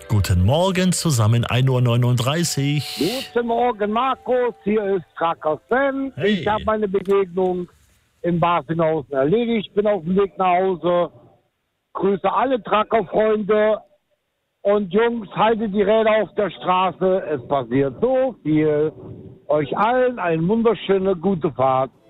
Guten Morgen zusammen, 1:39 Uhr. Guten Morgen, Markus. Hier ist Tracker Sven. Hey. Ich habe meine Begegnung im Basenhausen erledigt. Bin auf dem Weg nach Hause. Grüße alle Tracker-Freunde. Und Jungs, haltet die Räder auf der Straße. Es passiert so viel. Euch allen eine wunderschöne, gute Fahrt.